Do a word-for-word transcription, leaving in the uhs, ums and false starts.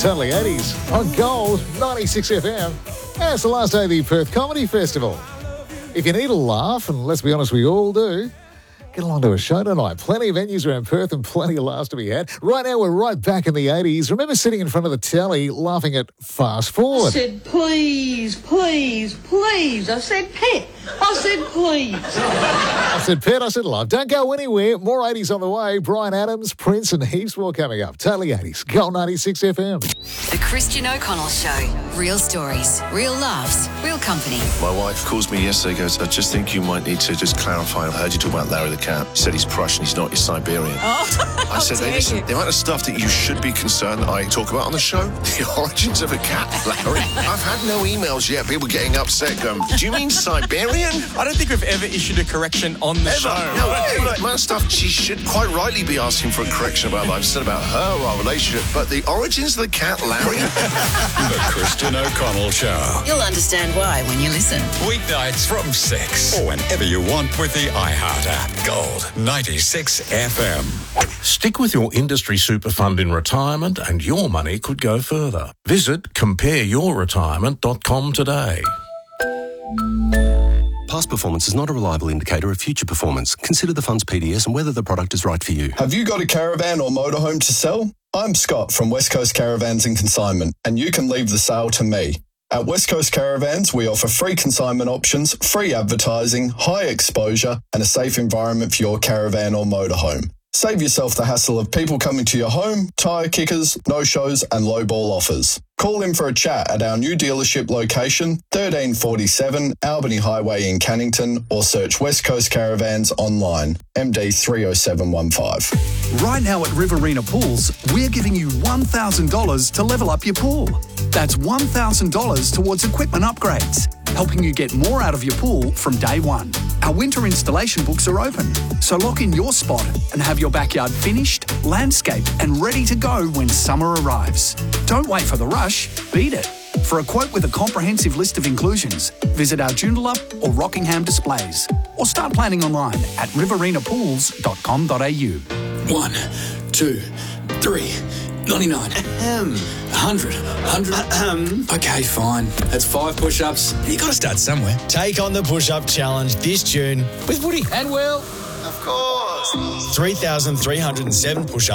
Totally eighties on Gold ninety-six F M. And it's the last day of the Perth Comedy Festival. If you need a laugh, and let's be honest, we all do, get along to a show tonight. Plenty of venues around Perth and plenty of laughs to be had. Right now, we're right back in the eighties. Remember sitting in front of the telly laughing at Fast Forward? I said, please, please, please. I said, Pet. I said, please. I said, Pet, I said, love. Don't go anywhere. More eighties on the way. Bryan Adams, Prince, and heaps more coming up. Totally eighties. Gold ninety-six F M. The Christian O'Connell Show. Real stories, real laughs, real company. My wife calls me yesterday, goes, I just think you might need to just clarify. I heard you talk about Larry the cat. You said he's Prussian, he's not, he's Siberian. Oh, I said, hey, listen, the amount of stuff that you should be concerned I talk about on the show, the origins of a cat, Larry. I've had no emails yet, people getting upset going, do you mean Siberian? I don't think we've ever issued a correction on the Ever. show. No, no, the amount of stuff she should quite rightly be asking for a correction about. I've said about her, our relationship, but the origins of the cat, Larry. The Christian O'Connell Show. You'll understand why when you listen. Weeknights from six or whenever you want with the iHeart app. Gold ninety-six F M. Stick with your industry super fund in retirement and your money could go further. Visit compare your retirement dot com today. Past performance is not a reliable indicator of future performance. Consider the fund's P D S and whether the product is right for you. Have you got a caravan or motorhome to sell? I'm Scott from West Coast Caravans and Consignment, and you can leave the sale to me. At West Coast Caravans, we offer free consignment options, free advertising, high exposure, and a safe environment for your caravan or motorhome. Save yourself the hassle of people coming to your home, tyre kickers, no-shows, and low-ball offers. Call in for a chat at our new dealership location, thirteen forty-seven Albany Highway in Cannington, or search West Coast Caravans online, M D three oh seven one five. Right now at Riverina Pools, we're giving you one thousand dollars to level up your pool. That's one thousand dollars towards equipment upgrades, helping you get more out of your pool from day one. Our winter installation books are open, so lock in your spot and have your backyard finished, landscaped and ready to go when summer arrives. Don't wait for the rush, beat it. For a quote with a comprehensive list of inclusions, visit our Joondalup or Rockingham displays or start planning online at riverina pools dot com dot a u. One, two, three, ninety-nine, Ahem. hundred, hundred, Ahem. Okay, fine. That's five push-ups. You got to start somewhere. Take on the push-up challenge this June with Woody and Will. Of course. three thousand three hundred seven push-ups.